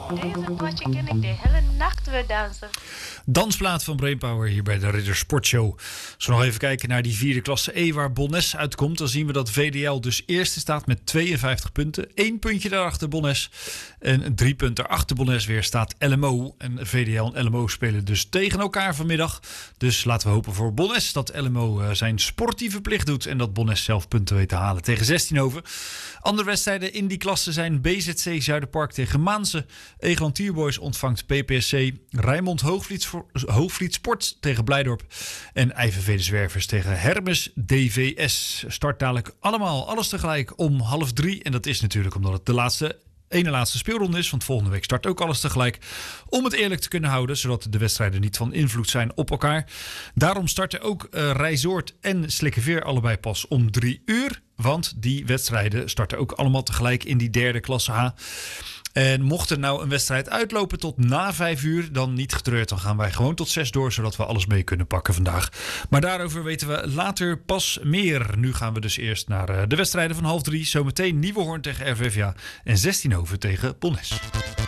Deze potje kan ik de hele nacht weer dansen. Dansplaat van Brainpower hier bij de Ridder Sportshow. Als we nog even kijken naar die vierde klasse E waar Bonnes uitkomt, dan zien we dat VDL dus eerste staat met 52 punten. 1 puntje daarachter Bonnes en 3 punten achter Bonnes weer staat LMO. En VDL en LMO spelen dus tegen elkaar vanmiddag. Dus laten we hopen voor Bonnes dat LMO zijn sportieve plicht doet en dat Bonnes zelf punten weet te halen tegen Zestienhoven. Andere wedstrijden in die klasse zijn BZC Zuiderpark tegen Maanse. Egeland Tierboys ontvangt PPSC. Rijnmond Hoogvliet Sport tegen Blijdorp. En IVV de Zwervers tegen Hermes DVS. Start dadelijk allemaal alles tegelijk om 2:30. En dat is natuurlijk omdat het de ene laatste speelronde is. Want volgende week start ook alles tegelijk. Om het eerlijk te kunnen houden. Zodat de wedstrijden niet van invloed zijn op elkaar. Daarom starten ook Rijzoord en Slikkeveer allebei pas om 3:00. Want die wedstrijden starten ook allemaal tegelijk in die derde klasse H. En mocht er nou een wedstrijd uitlopen tot na 5:00, dan niet getreurd. Dan gaan wij gewoon tot 6 door, zodat we alles mee kunnen pakken vandaag. Maar daarover weten we later pas meer. Nu gaan we dus eerst naar de wedstrijden van 2:30. Zometeen Nieuwehoorn tegen RVVA en Zestienhoven tegen Bonnes.